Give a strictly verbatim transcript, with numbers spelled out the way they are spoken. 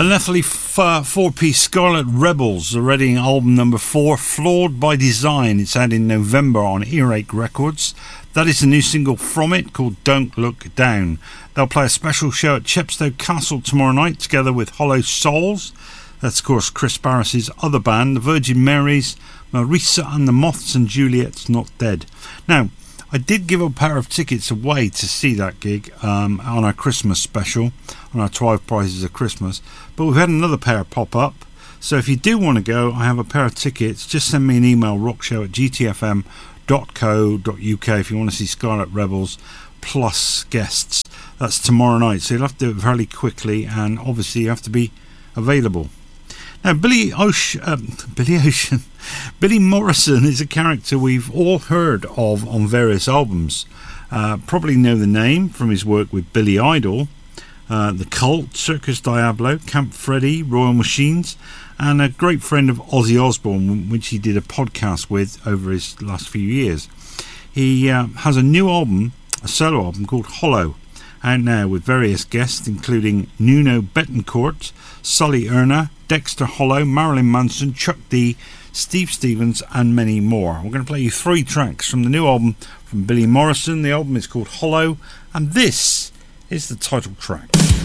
The Nephilim f- uh, four-piece Scarlet Rebels are readying album number four, Flawed by Design. It's out in November on Earache Records. That is the new single from it called Don't Look Down. They'll play a special show at Chepstow Castle tomorrow night together with Hollow Souls. That's of course Chris Barris's other band, the Virgin Marys, Marisa and the Moths and Juliet's Not Dead. Now, I did give a pair of tickets away to see that gig um, on our Christmas special, on our twelve Prizes of Christmas, but we've had another pair pop up. So if you do want to go, I have a pair of tickets. Just send me an email, rockshow at g t f m dot co dot u k if you want to see Scarlet Rebels plus guests. That's tomorrow night, so you'll have to do it fairly quickly, and obviously you have to be available. Now, Billy Ocean, um, Billy Ocean, Billy Morrison is a character we've all heard of on various albums. Uh, probably know the name from his work with Billy Idol, uh, The Cult, Circus Diablo, Camp Freddy, Royal Machines, and a great friend of Ozzy Osbourne, which he did a podcast with over his last few years. He uh, has a new album, a solo album called Hollow, out now with various guests including Nuno Betancourt, Sully Erna, Dexter Hollow, Marilyn Manson, Chuck D, Steve Stevens and many more. We're going to play you three tracks from the new album from Billy Morrison. The album is called Hollow and this is the title track.